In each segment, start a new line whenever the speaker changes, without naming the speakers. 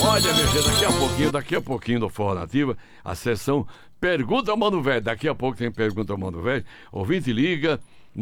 Olha, minha gente, daqui a pouquinho no Forró Nativa, a sessão Pergunta ao Mano Velho. Daqui a pouco tem Pergunta ao Mano Velho. Ouvinte liga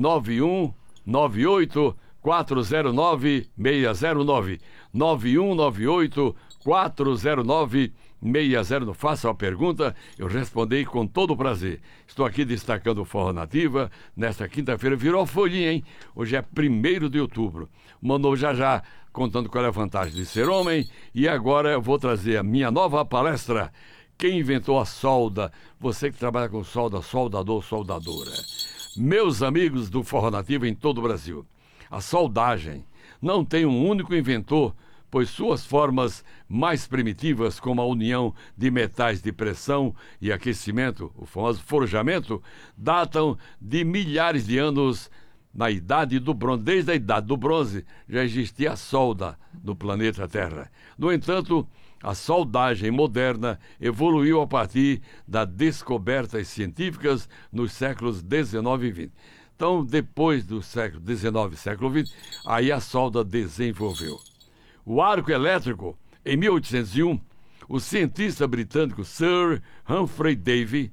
9198 409 609 9198 409 609. Faça a pergunta, eu respondi com todo prazer. Estou aqui destacando o Forró Nativa. Nesta quinta-feira virou folhinha, hein? Hoje é 1º de outubro. Mandou já contando qual é a vantagem de ser homem. E agora eu vou trazer a minha nova palestra. Quem inventou a solda? Você que trabalha com solda, soldador, soldadora. Meus amigos do Forró Nativa em todo o Brasil. A soldagem não tem um único inventor, pois suas formas mais primitivas, como a união de metais de pressão e aquecimento, o famoso forjamento, datam de milhares de anos na Idade do Bronze. Desde a Idade do Bronze já existia a solda no planeta Terra. No entanto, a soldagem moderna evoluiu a partir das descobertas científicas nos séculos XIX e XX. Então, depois do século XIX e século XX, aí a solda desenvolveu. O arco elétrico, em 1801, o cientista britânico Sir Humphry Davy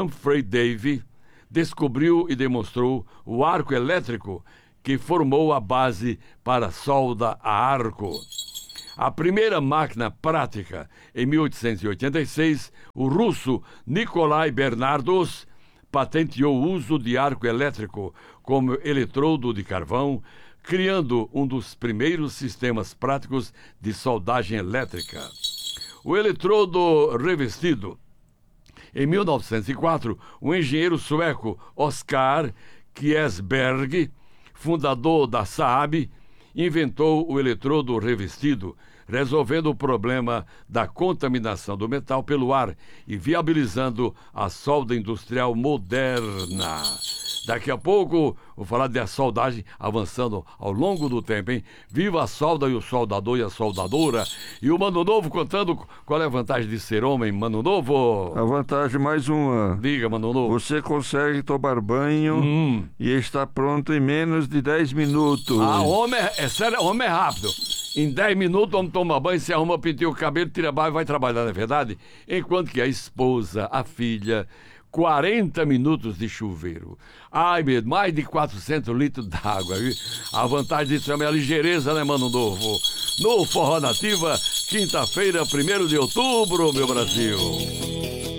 descobriu e demonstrou o arco elétrico que formou a base para a solda a arco. A primeira máquina prática, em 1886, o russo Nikolai Bernardos patenteou o uso de arco elétrico como eletrodo de carvão, criando um dos primeiros sistemas práticos de soldagem elétrica. O eletrodo revestido. Em 1904, o engenheiro sueco Oskar Kiersberg, fundador da Saab, inventou o eletrodo revestido, resolvendo o problema da contaminação do metal pelo ar e viabilizando a solda industrial moderna. Daqui a pouco, vou falar da soldagem avançando ao longo do tempo, hein? Viva a solda e o soldador e a soldadora. E o Mano Novo contando qual é a vantagem de ser homem, Mano Novo.
A vantagem, mais uma.
Diga, Mano Novo.
Você consegue tomar banho e está pronto em menos de 10 minutos.
Ah, homem é sério, homem é rápido. Em 10 minutos, o homem toma banho, se arruma, penteia o cabelo, tira banho e vai trabalhar, não é verdade? Enquanto que a esposa, a filha, 40 minutos de chuveiro. Ai, meu, mais de 400 litros d'água. A vantagem disso é a ligeireza, né, Mano Novo? No Forró Nativa, quinta-feira, 1º de outubro, meu Brasil.